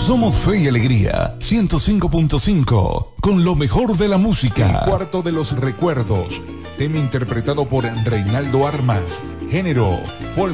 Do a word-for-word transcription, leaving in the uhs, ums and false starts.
Somos Fe y Alegría, ciento cinco punto cinco, con lo mejor de la música. El cuarto de los recuerdos, tema interpretado por Reinaldo Armas, género folk.